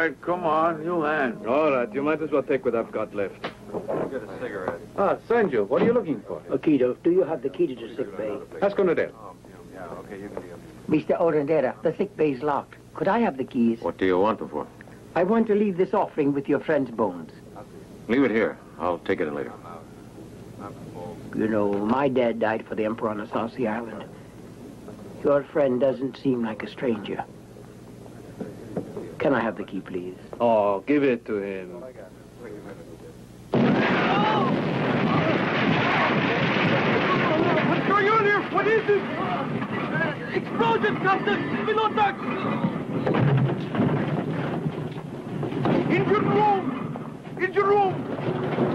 right, come on, you hand. All right, you might as well take what I've got left. Get a cigarette. Ah, Sanjo, what are you looking for? Okito, do you have the key to the sick bay? Ask Onodera. Yeah, okay, you can do it. Mr. Orendera, the sick bay's locked. Could I have the keys? What do you want them for? I want to leave this offering with your friend's bones. Leave it here. I'll take it in later. You know, my dad died for the Emperor on Asasi Island. Your friend doesn't seem like a stranger. Can I have the key, please? Oh, give it to him. What's going on here? What is it? Explosion, Captain! Below deck! Engine room! Engine room!